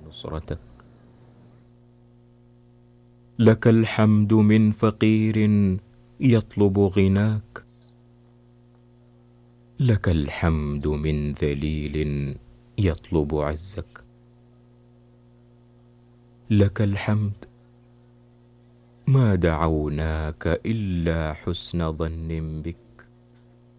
نصرتك. لك الحمد من فقير يطلب غناك، لك الحمد من ذليل يطلب عزك. لك الحمد ما دعوناك إلا حسن ظن بك،